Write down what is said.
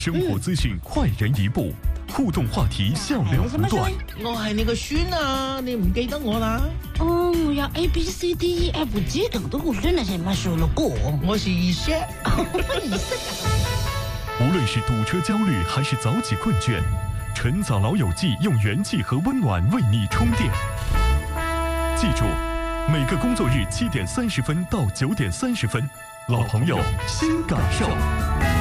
生活资讯快人一步，互動話題笑料不斷。 我係你個孫啊，你唔記得我啦？ 哦，我要 ABCDEFG 等的我真的是沒數了過。 我是Chef。 無論是堵車焦慮還是早起困倦，晨早老友記用元氣和溫暖為你充電。記住，每個工作日7點30分到9點30分，老朋友新感受。